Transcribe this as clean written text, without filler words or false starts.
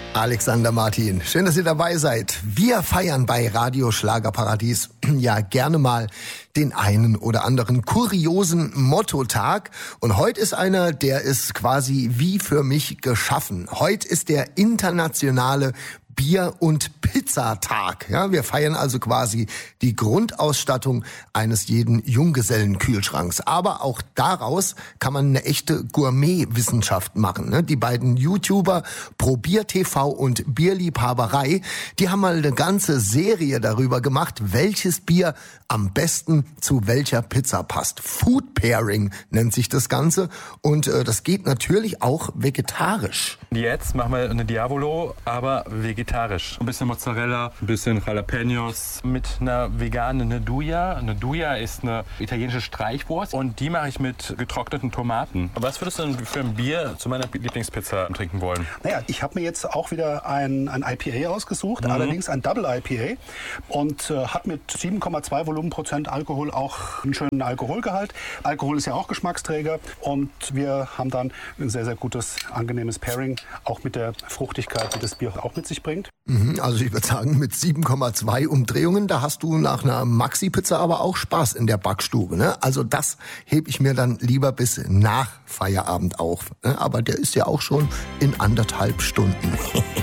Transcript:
Alexander Martin, schön, dass ihr dabei seid. Wir feiern bei Radio Schlagerparadies ja gerne mal den einen oder anderen kuriosen Mottotag. Und heute ist einer, der ist quasi wie für mich geschaffen. Heute ist der internationale Bier- und Pizzatag. Ja, wir feiern also quasi die Grundausstattung eines jeden Junggesellenkühlschranks. Aber auch daraus kann man eine echte Gourmet-Wissenschaft machen. Ne? Die beiden YouTuber Probier TV und Bierliebhaberei, die haben mal eine ganze Serie darüber gemacht, welches Bier am besten zu welcher Pizza passt. Food Pairing nennt sich das Ganze. Und das geht natürlich auch vegetarisch. Jetzt machen wir eine Diavolo, aber vegetarisch. Ein bisschen Mozzarella, ein bisschen Jalapenos mit einer veganen Nduja. Nduja ist eine italienische Streichwurst und die mache ich mit getrockneten Tomaten. Was würdest du denn für ein Bier zu meiner Lieblingspizza trinken wollen? Naja, ich habe mir jetzt auch wieder ein IPA ausgesucht, allerdings ein Double IPA und hat mit 7,2 Volumenprozent Alkohol auch einen schönen Alkoholgehalt. Alkohol ist ja auch Geschmacksträger und wir haben dann ein sehr, sehr gutes, angenehmes Pairing, auch mit der Fruchtigkeit, die das Bier auch mit sich bringt. Also ich würde sagen, mit 7,2 Umdrehungen, da hast du nach einer Maxi-Pizza aber auch Spaß in der Backstube. Ne? Also das hebe ich mir dann lieber bis nach Feierabend auf. Ne? Aber der ist ja auch schon in 1,5 Stunden.